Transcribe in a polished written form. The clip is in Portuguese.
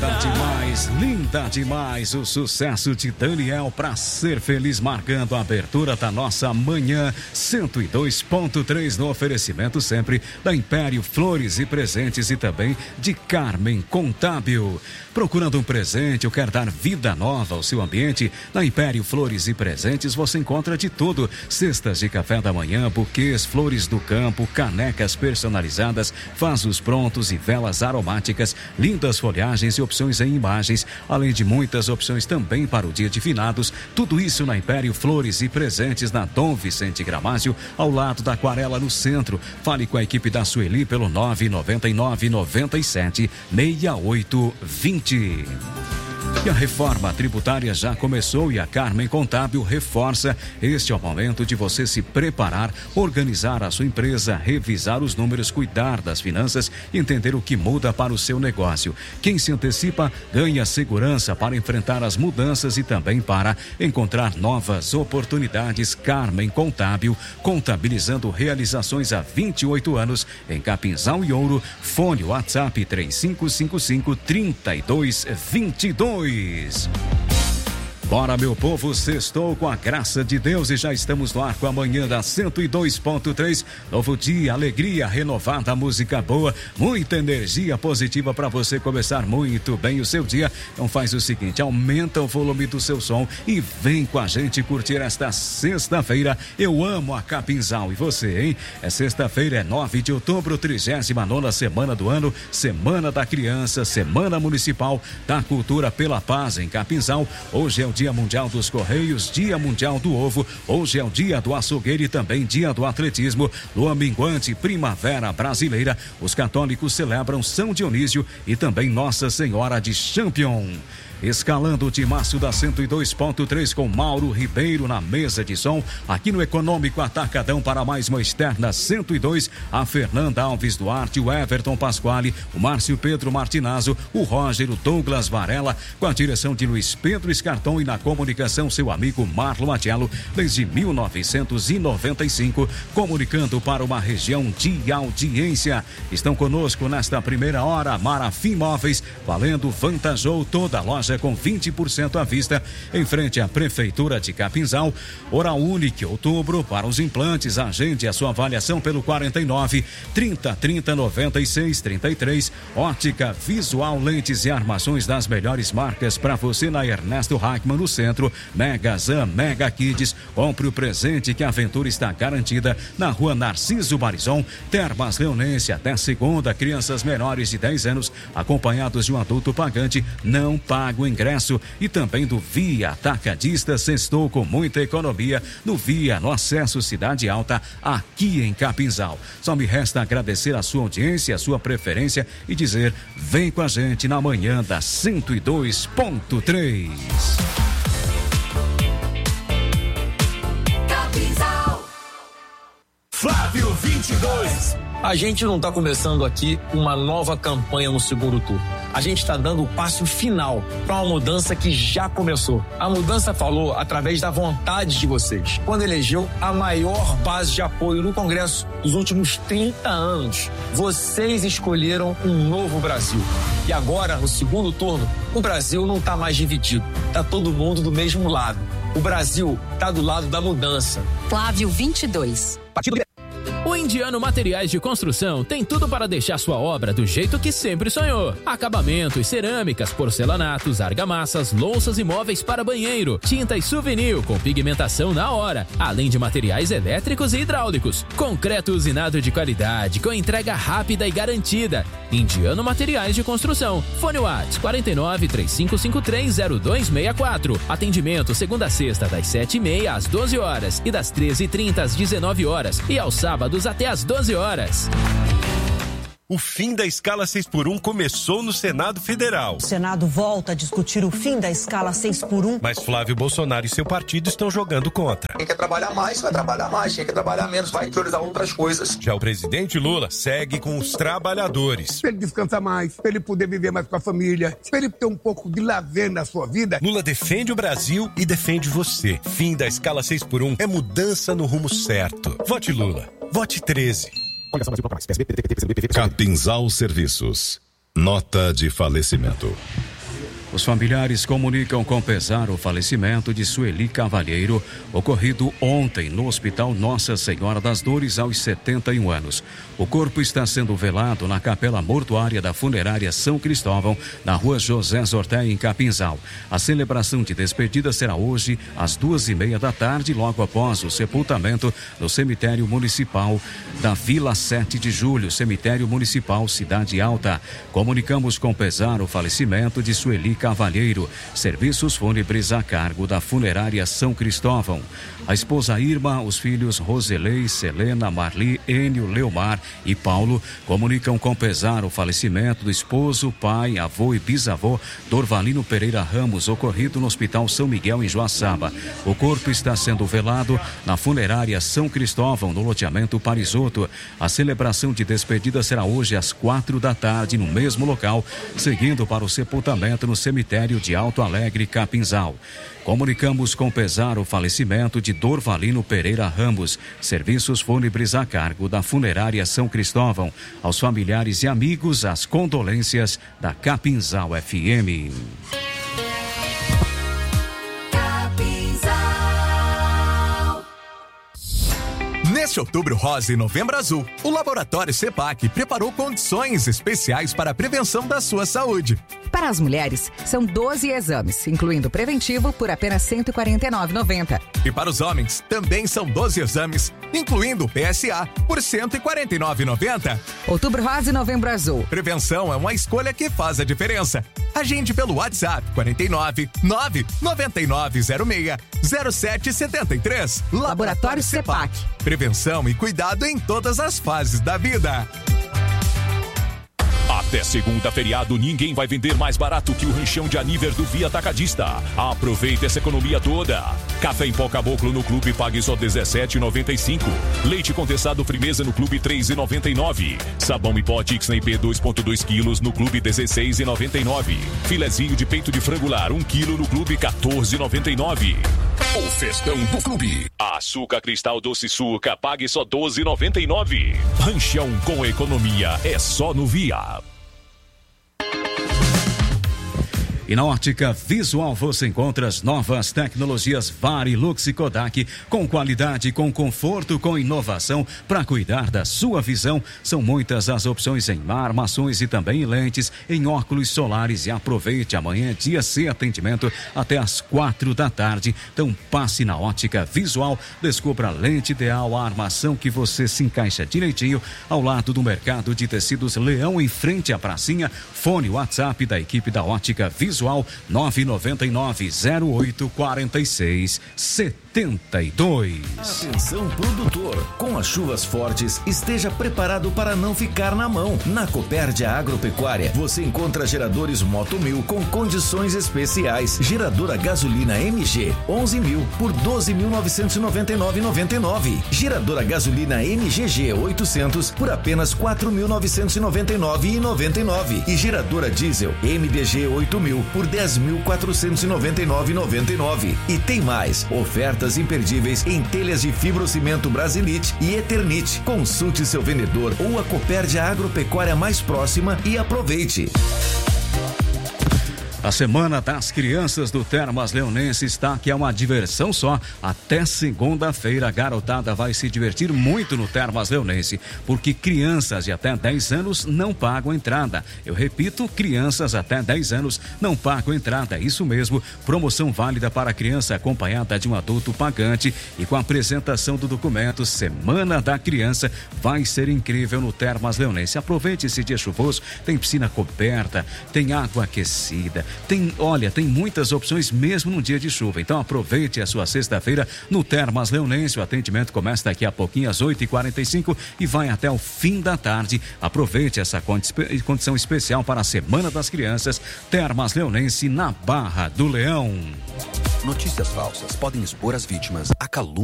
linda demais o sucesso de Daniel Pra Ser Feliz, marcando a abertura da nossa manhã 102.3 no oferecimento sempre da Império Flores e Presentes e também de Carmen Contábil. Procurando um presente ou quer dar vida nova ao seu ambiente? Na Império Flores e Presentes você encontra de tudo: cestas de café da manhã, buquês, flores do campo, canecas personalizadas, vasos prontos e velas aromáticas, lindas folhagens e opções em imagens, além de muitas opções também para o dia de finados. Tudo isso na Império Flores e Presentes, na Dom Vicente Gramásio, ao lado da Aquarela, no centro. Fale com a equipe da Sueli pelo 999 97 6820. E a reforma tributária já começou e a Carmen Contábil reforça: este é o momento de você se preparar, organizar a sua empresa, revisar os números, cuidar das finanças e entender o que muda para o seu negócio. Quem se antecipa ganha segurança para enfrentar as mudanças e também para encontrar novas oportunidades. Carmen Contábil, contabilizando realizações há 28 anos em Capinzal e Ouro. Fone WhatsApp 3555-3222. Bora, meu povo, sextou com a graça de Deus e já estamos no ar com a manhã da 102.3. Novo dia, alegria renovada, música boa, muita energia positiva para você começar muito bem o seu dia. Então faz o seguinte: aumenta o volume do seu som e vem com a gente curtir esta sexta-feira. Eu amo a Capinzal, e você, hein? É sexta-feira, é 9 de outubro, 39ª semana do ano, Semana da Criança, Semana Municipal da Cultura pela Paz em Capinzal. Hoje é o Dia Mundial dos Correios, Dia Mundial do Ovo, hoje é o Dia do Açougueiro e também Dia do Atletismo. Lua minguante, Primavera Brasileira. Os católicos celebram São Dionísio e também Nossa Senhora de Champion. Escalando o timaço da 102.3 com Mauro Ribeiro na mesa de som, aqui no Econômico Atacadão. Para mais uma externa 102, a Fernanda Alves Duarte, o Everton Pasquale, o Márcio Pedro Martinazzo, o Roger, o Douglas Varela, com a direção de Luiz Pedro Escarton e na comunicação seu amigo Marlon Matiello, desde 1995, comunicando para uma região de audiência. Estão conosco nesta primeira hora Marafim Móveis, valendo Vantajou, toda a loja com 20% à vista, em frente à Prefeitura de Capinzal. Oral Unique, outubro, para os implantes. Agende a sua avaliação pelo 49 30 30 96 33. Ótica Visual, lentes e armações das melhores marcas para você na Ernesto Hackman, no centro. Mega Zan, Mega Kids, compre o presente que a aventura está garantida. Na Rua Narciso Barizon. Termas Leonense, até segunda, crianças menores de 10 anos acompanhados de um adulto pagante não paga o ingresso. E também do Via Atacadista, sextou com muita economia no Via, no acesso Cidade Alta, aqui em Capinzal. Só me resta agradecer a sua audiência, a sua preferência e dizer: vem com a gente na manhã da 102.3. Capinzal. Flávio 22. A gente não está começando aqui uma nova campanha no segundo turno. A gente está dando o passo final para uma mudança que já começou. A mudança falou através da vontade de vocês, quando elegeu a maior base de apoio no Congresso dos últimos 30 anos. Vocês escolheram um novo Brasil. E agora, no segundo turno, o Brasil não está mais dividido. Está todo mundo do mesmo lado. O Brasil está do lado da mudança. Flávio 22. Partido O Indiano Materiais de Construção tem tudo para deixar sua obra do jeito que sempre sonhou. Acabamentos, cerâmicas, porcelanatos, argamassas, louças e móveis para banheiro, tintas Souvenir com pigmentação na hora, além de materiais elétricos e hidráulicos. Concreto usinado de qualidade, com entrega rápida e garantida. Indiano Materiais de Construção. Fone WhatsApp 49 3553 0264. Atendimento segunda a sexta das 7h30 às 12 horas e das 13h30 às 19 horas e aos sábados até às 12 horas. O fim da escala 6x1 começou no Senado Federal. O Senado volta a discutir o fim da escala 6x1. Mas Flávio Bolsonaro e seu partido estão jogando contra. Quem quer trabalhar mais, vai trabalhar mais. Quem quer trabalhar menos, vai priorizar outras coisas. Já o presidente Lula segue com os trabalhadores. Pra ele descansar mais, pra ele poder viver mais com a família, pra ele ter um pouco de lazer na sua vida. Lula defende o Brasil e defende você. Fim da escala 6x1 é mudança no rumo certo. Vote Lula. Vote 13. Capinzal Serviços. Nota de falecimento. Os familiares comunicam com pesar o falecimento de Sueli Cavalheiro, ocorrido ontem no Hospital Nossa Senhora das Dores, aos 71 anos. O corpo está sendo velado na capela mortuária da funerária São Cristóvão, na rua José Zorté, em Capinzal. A celebração de despedida será hoje, às 2:30 da tarde, logo após o sepultamento no cemitério municipal da Vila 7 de Julho, cemitério municipal Cidade Alta. Comunicamos com pesar o falecimento de Sueli Cavalheiro, serviços fúnebres a cargo da funerária São Cristóvão. A esposa Irma, os filhos Roselei, Selena, Marli, Enio, Leomar e Paulo comunicam com pesar o falecimento do esposo, pai, avô e bisavô Dorvalino Pereira Ramos, ocorrido no Hospital São Miguel, em Joaçaba. O corpo está sendo velado na funerária São Cristóvão, no loteamento Parisoto. A celebração de despedida será hoje às 4 da tarde, no mesmo local, seguindo para o sepultamento no cemitério de Alto Alegre, Capinzal. Comunicamos com pesar o falecimento de Dorvalino Pereira Ramos, serviços fúnebres a cargo da funerária São Cristóvão. Aos familiares e amigos, as condolências da Capinzal FM. Neste Outubro Rosa e Novembro Azul, o Laboratório CEPAC preparou condições especiais para a prevenção da sua saúde. Para as mulheres, são 12 exames, incluindo preventivo, por apenas R$ 149,90. E para os homens, também são 12 exames, incluindo o PSA, por R$ 149,90. Outubro Rosa e Novembro Azul. Prevenção é uma escolha que faz a diferença. Agende pelo WhatsApp 49 99906 0773. Laboratório CEPAC. Prevenção e cuidado em todas as fases da vida. Até segunda, feriado, ninguém vai vender mais barato que o ranchão de Aniver do Via Atacadista. Aproveita essa economia toda. Café em pó Caboclo no Clube pague só R$ 17,95. Leite condensado Frimeza no Clube R$ 3,99. Sabão em pó Tixna IP 2,2 quilos no Clube R$ 16,99. Filezinho de peito de frangular 1 quilo no Clube R$ 14,99. O festão do Clube. Açúcar Cristal Doce Suca pague só R$ 12,99. Ranchão com economia é só no Via. E na Ótica Visual você encontra as novas tecnologias Varilux e Kodak, com qualidade, com conforto, com inovação, para cuidar da sua visão. São muitas as opções em armações e também em lentes, em óculos solares. E aproveite, amanhã dia C, atendimento até às 4 da tarde. Então passe na Ótica Visual, descubra a lente ideal, a armação que você se encaixa direitinho, ao lado do Mercado de Tecidos Leão, em frente à pracinha. Fone WhatsApp da equipe da Ótica Visual 999-0846-72. Atenção produtor, com as chuvas fortes, esteja preparado para não ficar na mão. Na Copérdia Agropecuária, você encontra geradores Moto 1000 com condições especiais. Geradora gasolina MG 11.000 por 12.999,99. Geradora gasolina MGG 800 por apenas 4.999,99. E geradora diesel MDG 8.000 por 10.499,99. E tem mais, ofertas imperdíveis em telhas de fibrocimento Brasilite e Eternite. Consulte seu vendedor ou a Copérdia Agropecuária mais próxima e aproveite. A Semana das Crianças do Termas Leonense está que é uma diversão só. Até segunda-feira a garotada vai se divertir muito no Termas Leonense, porque crianças de até 10 anos não pagam entrada. Eu repito, crianças até 10 anos não pagam entrada. Isso mesmo, promoção válida para a criança acompanhada de um adulto pagante e com a apresentação do documento. Semana da Criança vai ser incrível no Termas Leonense. Aproveite esse dia chuvoso, tem piscina coberta, tem água aquecida, tem muitas opções mesmo no dia de chuva. Então aproveite a sua sexta-feira no Termas Leonense. O atendimento começa daqui a pouquinho às 8h45 e vai até o fim da tarde. Aproveite essa condição especial para a Semana das Crianças. Termas Leonense, na Barra do Leão. Notícias falsas podem expor as vítimas a calúnia.